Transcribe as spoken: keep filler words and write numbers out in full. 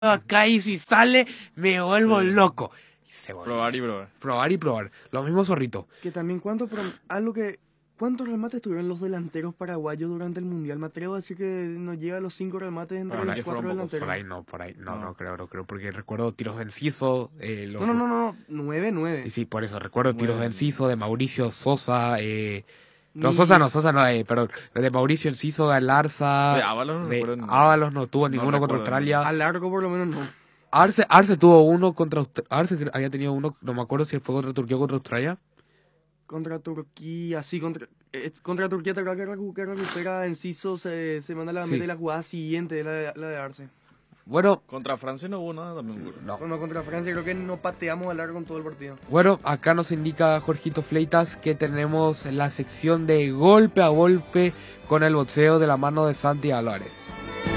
acá y si sale, me vuelvo Sí. loco. Y se volvió. Probar y probar. Probar y probar. Lo mismo Zorrito. Que también cuánto, prom- algo que, ¿cuántos remates tuvieron los delanteros paraguayos durante el Mundial? Me atrevo a decir que nos llega a los cinco remates entre Para los mí cuatro fueron pocos. delanteros. Por ahí no, por ahí. No, no, No. creo, no creo. Porque recuerdo tiros de Enciso. Eh, los- No, no, no, no, no, nueve, nueve. Y sí, por eso. Recuerdo tiros de Bueno. Enciso, de Mauricio Sosa. Eh, no, Ni- Sosa no, Sosa no, eh, perdón. De Mauricio Enciso, Galarza. De Ábalos no de recuerdo ninguno. Ábalos no tuvo No ninguno contra recuerdo Australia. A largo por lo menos no. Arce, Arce tuvo uno contra Aust- Arce cre- había tenido uno, no me acuerdo si fue contra Turquía o contra Australia. Contra Turquía, sí, contra, eh, contra Turquía, te acuerdas que recu- que recupera Enciso, se, se manda la Sí. meta y la jugada siguiente, la de, la de Arce. Bueno, Contra Francia no hubo nada también. Güey. no. Bueno, contra Francia creo que no pateamos a largo en todo el partido. Bueno, acá nos indica Jorgito Fleitas que tenemos la sección de golpe a golpe con el boxeo de la mano de Santi Álvarez.